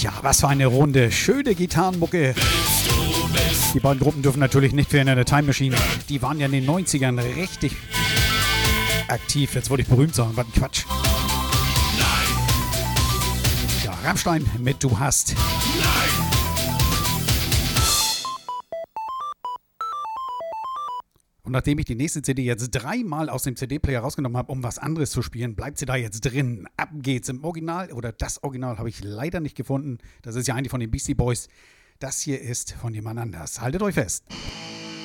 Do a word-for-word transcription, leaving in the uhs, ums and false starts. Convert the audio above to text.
Ja, was für eine Runde. Schöne Gitarrenmucke. Die beiden Gruppen dürfen natürlich nicht fehlen in der Time Machine. Die waren ja in den neunzigern richtig aktiv. Jetzt wollte ich berühmt sagen. Was ein Quatsch. Ja, Rammstein mit Du hast. Und nachdem ich die nächste C D jetzt dreimal aus dem C D-Player rausgenommen habe, um was anderes zu spielen, bleibt sie da jetzt drin. Ab geht's. Im Original, oder das Original habe ich leider nicht gefunden. Das ist ja eigentlich von den Beastie Boys. Das hier ist von jemand anders. Haltet euch fest.